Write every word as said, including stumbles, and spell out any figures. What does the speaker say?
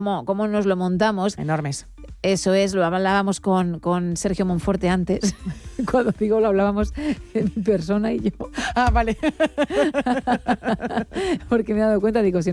cómo, cómo nos lo montamos. Enormes. Eso es, lo hablábamos con, con Sergio Monforte antes. Cuando digo lo hablábamos en persona y yo. Ah, vale. Porque me he dado cuenta, digo, si